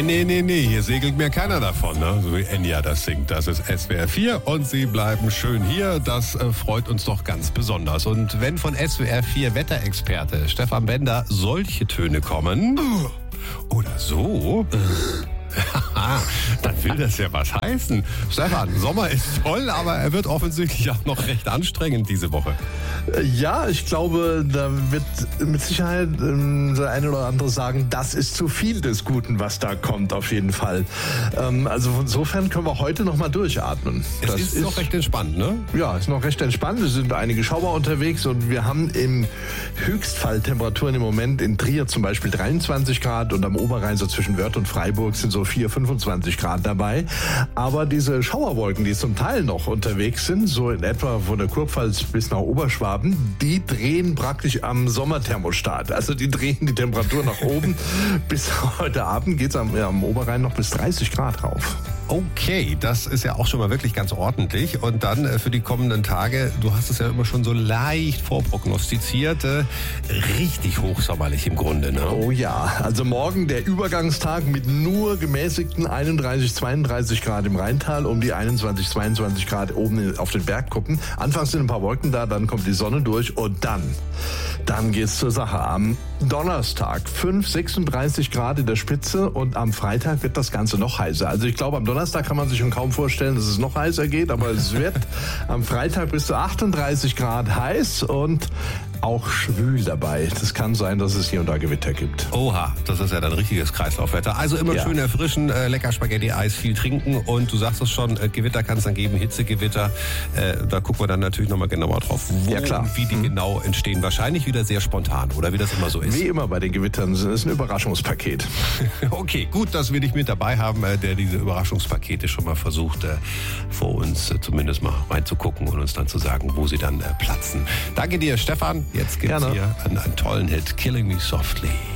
Nee, hier segelt mir keiner davon, ne? So wie Enya das singt. Das ist SWR 4 und Sie bleiben schön hier. Das freut uns doch ganz besonders. Und wenn von SWR 4 Wetterexperte Stefan Bender solche Töne kommen oder so... dann will das ja was heißen. Stefan, Sommer ist toll, aber er wird offensichtlich auch noch recht anstrengend diese Woche. Ja, ich glaube, da wird mit Sicherheit der eine oder andere sagen, das ist zu viel des Guten, was da kommt, auf jeden Fall. Also insofern können wir heute noch mal durchatmen. Es ist noch recht entspannt, ne? Ja, ist noch recht entspannt. Es sind einige Schauer unterwegs und wir haben im Höchstfall Temperaturen im Moment in Trier zum Beispiel 23 Grad und am Oberrhein so zwischen Wörth und Freiburg sind so 25 Grad dabei. Aber diese Schauerwolken, die zum Teil noch unterwegs sind, so in etwa von der Kurpfalz bis nach Oberschwaben, die drehen praktisch am Sommerthermostat. Also die drehen die Temperatur nach oben. Bis heute Abend geht es am Oberrhein noch bis 30 Grad rauf. Okay, das ist ja auch schon mal wirklich ganz ordentlich. Und dann für die kommenden Tage, du hast es ja immer schon so leicht vorprognostiziert, richtig hochsommerlich im Grunde, ne? Oh ja, also morgen der Übergangstag mit nur gemäßigten 31, 32 Grad im Rheintal, um die 21, 22 Grad oben auf den Bergkuppen. Anfangs sind ein paar Wolken da, dann kommt die Sonne durch und dann geht's zur Sache. Am Donnerstag 36 Grad in der Spitze und am Freitag wird das Ganze noch heißer. Also ich glaube, am Donnerstag kann man sich schon kaum vorstellen, dass es noch heißer geht, aber es wird am Freitag bis zu 38 Grad heiß und auch schwül dabei. Das kann sein, dass es hier und da Gewitter gibt. Oha, das ist ja dann richtiges Kreislaufwetter. Also immer schön erfrischen, lecker Spaghetti-Eis, viel trinken und du sagst es schon, Gewitter kann es dann geben, Hitzegewitter. Da gucken wir dann natürlich nochmal genauer drauf, wo und wie die genau entstehen. Wahrscheinlich wieder sehr spontan, oder wie das immer so ist. Wie immer bei den Gewittern, das ist ein Überraschungspaket. Okay, gut, dass wir dich mit dabei haben, der diese Überraschungspakete schon mal versucht, vor uns zumindest mal reinzugucken und uns dann zu sagen, wo sie dann platzen. Danke dir, Stefan. Jetzt gibt's hier einen tollen Hit, Killing Me Softly.